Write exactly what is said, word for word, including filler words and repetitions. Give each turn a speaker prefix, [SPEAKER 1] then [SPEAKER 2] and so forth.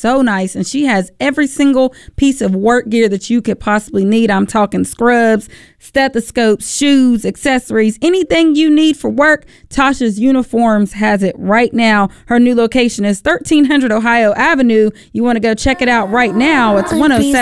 [SPEAKER 1] so nice. And she has every single piece of work gear that you could possibly need. I'm talking scrubs, stethoscopes, shoes, accessories, anything you need for work. Tasha's Uniforms has it right now. Her new location is thirteen hundred Ohio Avenue. You want to go check it out right now. It's one oh seven